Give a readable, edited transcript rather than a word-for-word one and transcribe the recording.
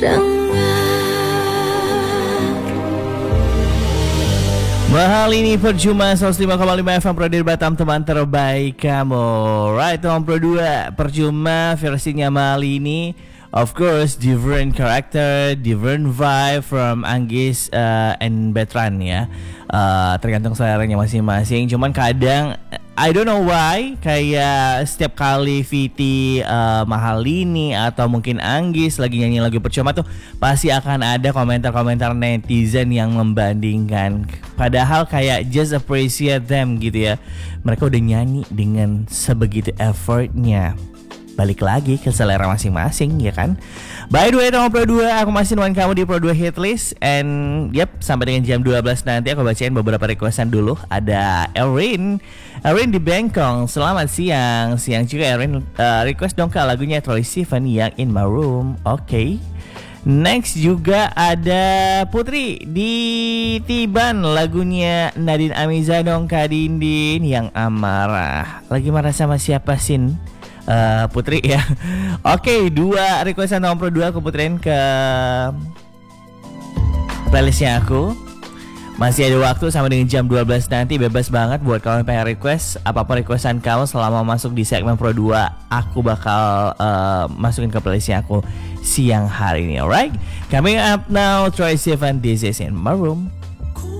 Mahal ini percuma 105,5 FM Pro dari Batam, teman terbaik kamu. Right, teman Pro 2 percuma versinya mahal ini. Of course, different character, different vibe from Anggis and Betran ya. Tergantung seleranya masing-masing. Cuman kadang I don't know why, kayak setiap kali Viti mahal ini atau mungkin Anggis lagi nyanyi lagu percuma tuh pasti akan ada komentar-komentar netizen yang membandingkan. Padahal kayak just appreciate them gitu ya. Mereka udah nyanyi dengan sebegitu effortnya. Balik lagi ke selera masing-masing ya kan. By the way, teman Pro 2, aku masih nemuin kamu di Pro 2 Hitlist. And yep, sampai dengan jam 12 nanti aku bacain beberapa requestan dulu. Ada Erin di Bengkong, selamat siang. Siang juga Erin, request dong kak lagunya Troye Sivan yang In My Room. Oke. Next juga ada Putri di Tiban, lagunya Nadine Amiza dong kak Dindin yang Amarah. Lagi marah sama siapa Sin? Putri ya. Oke, 2 requestan nomor 2 aku puterin ke playlistnya aku. Masih ada waktu sampai dengan jam 12 nanti, bebas banget buat kamu yang pengen request apapun requestan kamu selama masuk di segmen Pro 2. Aku bakal masukin ke playlistnya aku siang hari ini, alright? Coming up now, Troye Sivan, This Is In My Room.